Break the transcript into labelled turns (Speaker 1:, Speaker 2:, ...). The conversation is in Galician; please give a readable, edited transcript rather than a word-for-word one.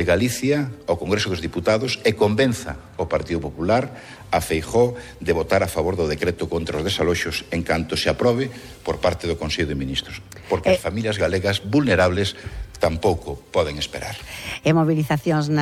Speaker 1: Galicia ao Congreso dos Diputados e convenza o Partido Popular a Feijóo de votar a favor do decreto contra os desaloxos en canto se aprobe por parte do Consello de Ministros. Porque as familias galegas vulnerables tampouco poden esperar.
Speaker 2: E mobilizacións